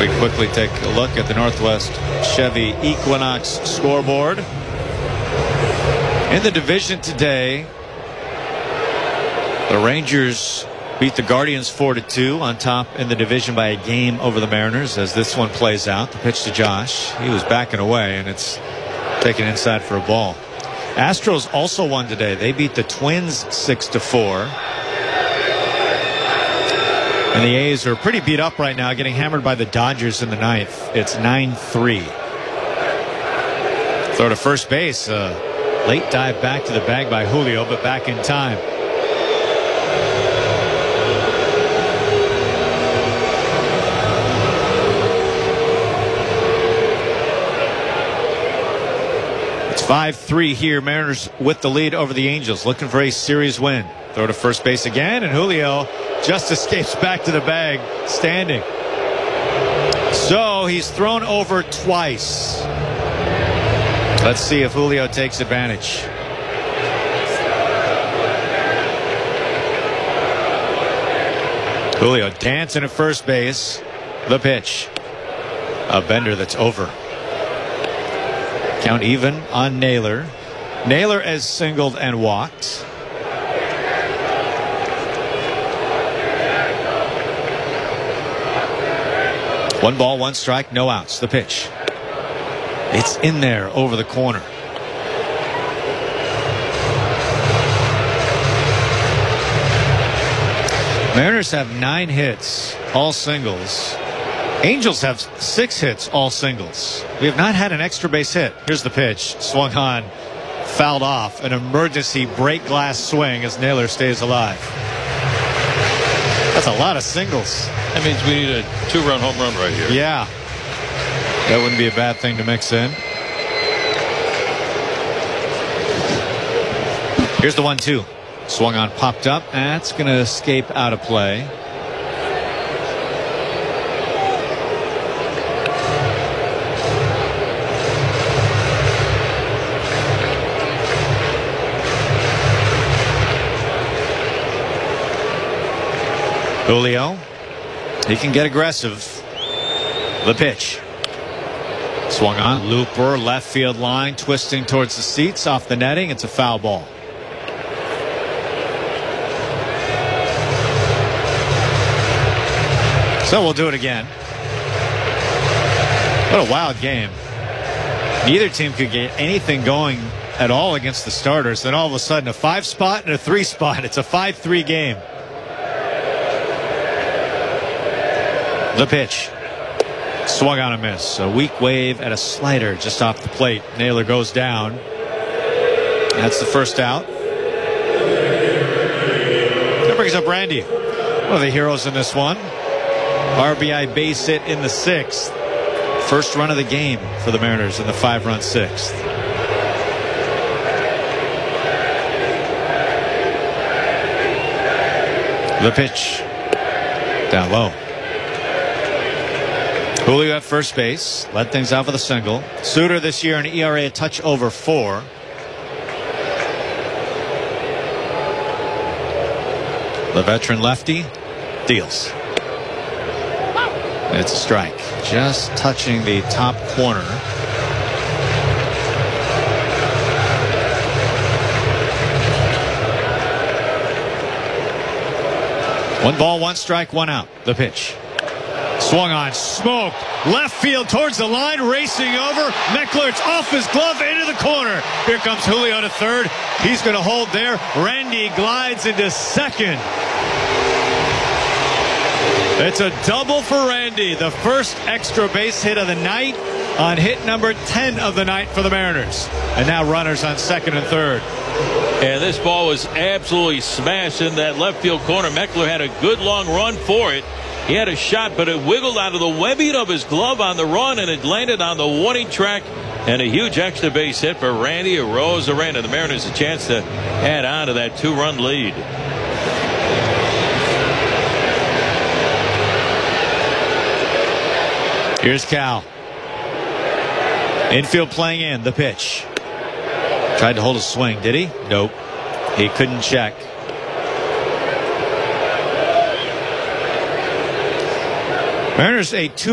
We quickly take a look at the Northwest Chevy Equinox scoreboard. In the division today, the Rangers beat the Guardians 4-2, on top in the division by a game over the Mariners. As this one plays out, the pitch to Josh. He was backing away, and it's taken inside for a ball. Astros also won today. They beat the Twins 6-4. And the A's are pretty beat up right now, getting hammered by the Dodgers in the ninth. It's 9-3. Throw to first base. Late dive back to the bag by Julio, but back in time. It's 5-3 here. Mariners with the lead over the Angels, looking for a series win. Throw to first base again, and Julio just escapes back to the bag, standing. So he's thrown over twice. Let's see if Julio takes advantage. Julio dancing at first base. The pitch. A bender that's over. Count even on Naylor. Naylor has singled and walked. One ball, one strike, no outs. The pitch. It's in there over the corner. Mariners have 9 hits, all singles. Angels have 6 hits, all singles. We have not had an extra base hit. Here's the pitch. Swung on, fouled off. An emergency break glass swing as Naylor stays alive. That's a lot of singles. That means we need a 2-run home run right here. Yeah. That wouldn't be a bad thing to mix in. Here's the 1-2. Swung on, popped up. That's going to escape out of play. Julio. He can get aggressive. The pitch. Swung on. Looper, left field line, twisting towards the seats, off the netting. It's a foul ball. So we'll do it again. What a wild game. Neither team could get anything going at all against the starters. Then all of a sudden, a 5-spot and a 3-spot. It's a 5-3 game. The pitch. Swung on a miss. A weak wave at a slider just off the plate. Naylor goes down. That's the first out. That brings up Randy. One of the heroes in this one. RBI base hit in the 6th. First run of the game for the Mariners in the 5-run 6th. The pitch. Down low. Julio at first base. Led things out with a single. Suter this year an ERA a touch over 4. The veteran lefty deals. It's a strike. Just touching the top corner. One ball, one strike, one out. The pitch. Swung on, smoked, left field towards the line, racing over. Meckler, it's off his glove, into the corner. Here comes Julio to third. He's going to hold there. Randy glides into second. It's a double for Randy. The first extra base hit of the night on hit number 10 of the night for the Mariners. And now runners on second and third. And this ball was absolutely smashed in that left field corner. Meckler had a good long run for it. He had a shot, but it wiggled out of the webbing of his glove on the run, and it landed on the warning track. And a huge extra base hit for Randy Arozarena. The Mariners a chance to add on to that 2-run lead. Here's Cal. Infield playing in. The pitch. Tried to hold a swing. Did he? Nope. He couldn't check. Mariners a 2